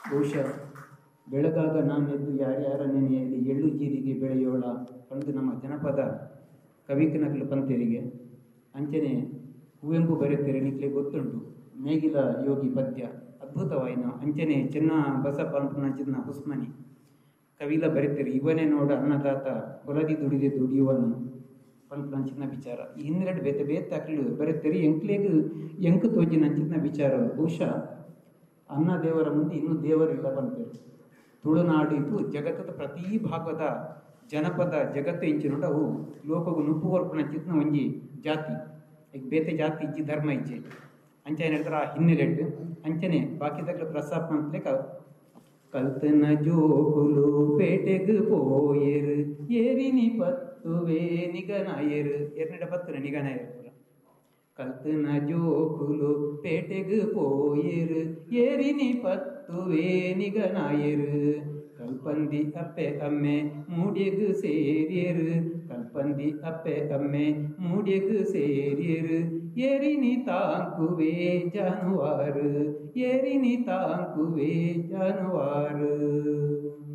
ಬಹುಶಃ ಬೆಳಗಾಗ ನಾನೆದ್ದು ಯಾರ್ಯಾರ ನೆನೆಯಲ್ಲಿ ಎಳ್ಳು ಜೀರಿಗೆ ಬೆಳೆಯೋಳ ಪಂದು ನಮ್ಮ ಜನಪದ ಕವಿಕನಕಲು ಪಂತೆರಿಗೆ ಅಂಚನೆ ಕುವೆಂಪು ಬರೆತೆರೆ ನಿಕ್ಲೆ ಗೊತ್ತುಂಟು ನೇಗಿಲ ಯೋಗಿ ಪದ್ಯ ಅದ್ಭುತವಾಯಿನ ಅಂಚನೆ ಚೆನ್ನ ಬಸಪ್ಪ ಅಂಚಿನ ಹುಸ್ಮನಿ ಕವಿಲ ಬರೆತೆರೆ ಇವನೇ ನೋಡ ಅನ್ನದಾತ ಹೊಲದಿ ದುಡಿದೆ ದುಡಿಯುವನು ಪಂಚಿನ ವಿಚಾರ ಈ ಹಿಂದೆರಡು ಬೇತೆ ಬೇತೆ ಹಾಕಲು ಬರೆತೆರೆ ಎಂಕ್ಲೇಗ್ ಎಂಕು ತೋಜಿನ ಅಂಚಿನ ವಿಚಾರ ಬಹುಶಃ ಅನ್ನ ದೇವರ ಮುಂದೆ ಇನ್ನೂ ದೇವರಿಲ್ಲ ಬಂತೇವೆ ತುಳುನಾಡು ಇದು ಜಗತ್ತದ ಪ್ರತಿ ಭಾಗದ ಜನಪದ ಜಗತ್ತು ಇಂಚಿನೋಡ ಅವು ಲೋಕಗು ನುಪ್ಪು ಹೊರ್ಪುನ ಚಿತ್ನ ಒಂಜಿ ಜಾತಿ ಈಗ ಬೇತೆ ಜಾತಿ ಇಜ್ಜಿ ಧರ್ಮ ಇಜ್ಜೆ ಅಂಚನೆ ಹೇಳ್ತಾರ ಆ ಹಿನ್ನೆಲೆಟ್ಟು ಅಂಚನೆ ಬಾಕಿದಾಗ ಪ್ರಸ್ತಾಪ ಅಂತಲೇ ಕಲ್ತನ ಜೋಕುಲು ಪೇಟೆಗ್ ಪೋಯೇರು ಏರಿನಿ ಪತ್ತುವೆ ನಿಗನಾಯರು ಎರನೆಡ ಪತ್ತುನ ನಿಗನಾಯರು ಕಲ್ತನ ಜೋಕುಲು ಪೇಟೆಗ್ ಪೋಯೇರು ಏರಿನಿ ಪತ್ತುವೆ ನಿಗನಾಯರು ಕಲ್ಪಂದಿ ಅಪ್ಪೆ ಅಮ್ಮೆ ಮೂಡಿಯಗು ಸೇರಿಯರು ಕಲ್ಪಂದಿ ಅಪ್ಪೆ ಅಮ್ಮೆ ಮೂಡಿಯಗು ಸೇರಿಯರು ಏರಿನಿ ತಾಂಕುವೆ ಜಾನುವಾರು ಏರಿನಿ ತಾಂಕುವೆ ಜಾನುವಾರು.